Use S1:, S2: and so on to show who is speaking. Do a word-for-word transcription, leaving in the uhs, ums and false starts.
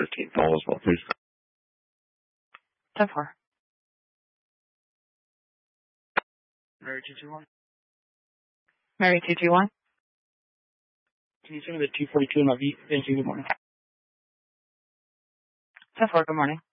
S1: fifteen call as well, please.
S2: ten four.
S3: Mary two two one.
S2: Mary two two one.
S3: Can you send me the two forty-two in my V? Thank you. Good morning.
S2: ten four, good morning.